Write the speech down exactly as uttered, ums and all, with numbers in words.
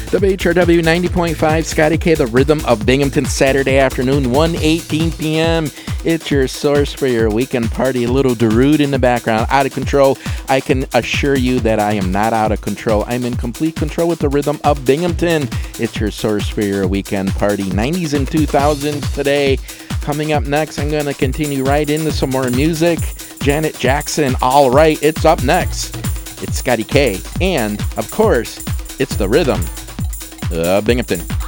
W H R W ninety point five, Scotty K, the rhythm of Binghamton, Saturday afternoon, one eighteen p.m. It's your source for your weekend party. A little Darude in the background, out of control. I can assure you that I am not out of control. I'm in complete control with the rhythm of Binghamton. It's your source for your weekend party. nineties and two thousands today. Coming up next, I'm going to continue right into some more music. Janet Jackson, All Right, it's up next. It's Scotty K. And, of course, it's the rhythm of Binghamton.